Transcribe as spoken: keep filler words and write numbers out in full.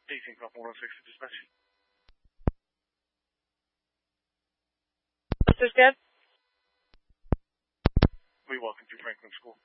eighteen Papa one oh six dispatch. This is Deb. We welcome to Franklin School.